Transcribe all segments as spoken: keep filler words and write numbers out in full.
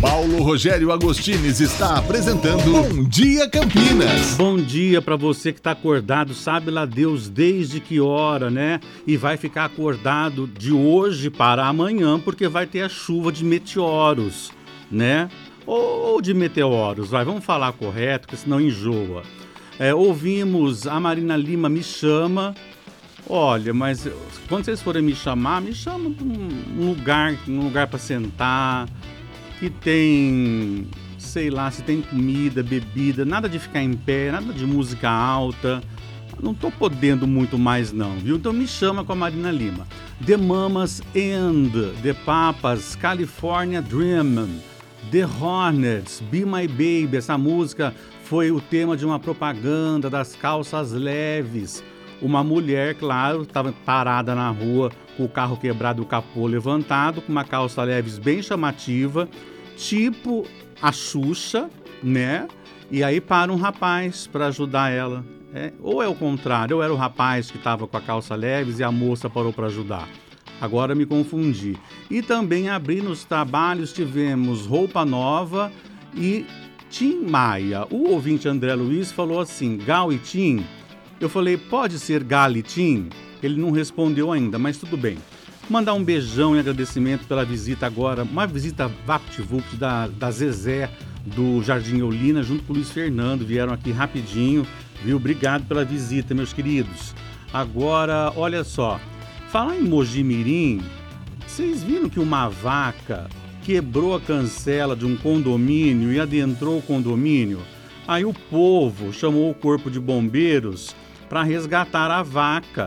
Paulo Rogério Agostines está apresentando Bom Dia Campinas. Bom dia para você que está acordado, sabe lá Deus desde que hora, né? E vai ficar acordado de hoje para amanhã, porque vai ter a chuva de meteoros, né? Ou de meteoros, vai, vamos falar correto, porque senão enjoa. É, ouvimos a Marina Lima, Me Chama. Olha, mas quando vocês forem me chamar, me chama para um lugar, um lugar para sentar, que tem, sei lá, se tem comida, bebida, nada de ficar em pé, nada de música alta. Não tô podendo muito mais não, viu? Então me chama com a Marina Lima. The Mamas and The Papas, California Dreamin', The Hornets, Be My Baby. Essa música foi o tema de uma propaganda das calças leves. Uma mulher, claro, estava parada na rua com o carro quebrado, o capô levantado, com uma calça leves bem chamativa, tipo a Xuxa, né? E aí para um rapaz para ajudar ela. É, ou é o contrário, ou era o rapaz que estava com a calça leves e a moça parou para ajudar. Agora me confundi. E também abrindo os trabalhos tivemos Roupa Nova e Tim Maia. O ouvinte André Luiz falou assim, Gal e Tim. Eu falei, pode ser Gal e Tim? Ele não respondeu ainda, mas tudo bem. Mandar um beijão e agradecimento pela visita agora, uma visita VaptVupt da, da Zezé, do Jardim Eulina, junto com o Luiz Fernando, vieram aqui rapidinho, viu? Obrigado pela visita, meus queridos. Agora, olha só, falar em Mojimirim, vocês viram que uma vaca quebrou a cancela de um condomínio e adentrou o condomínio? Aí o povo chamou o corpo de bombeiros para resgatar a vaca,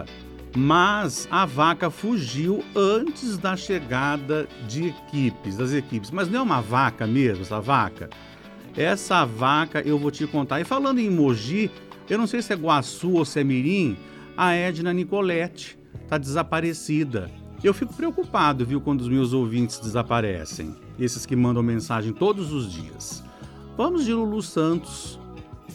mas a vaca fugiu antes da chegada de equipes, das equipes. Mas não é uma vaca mesmo, essa vaca? Essa vaca eu vou te contar. E falando em Mogi, eu não sei se é Guaçu ou se é Mirim, a Edna Nicolete está desaparecida. Eu fico preocupado, viu, quando os meus ouvintes desaparecem, esses que mandam mensagem todos os dias. Vamos de Lulu Santos.